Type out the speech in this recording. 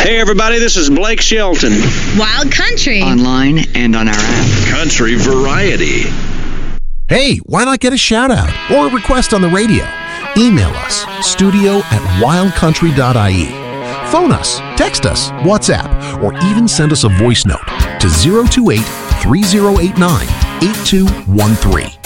Hey, everybody, this is Blake Shelton. Wild Country. Online and on our app. Country Variety. Hey, why not get a shout out or a request on the radio? Email us, studio@wildcountry.ie. Phone us, text us, WhatsApp, or even send us a voice note to 028-3089-8213.